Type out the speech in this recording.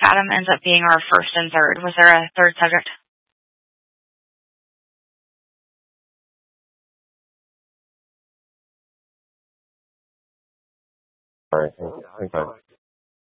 Adam ends up being our first and third. Was there a third subject? Sorry, I think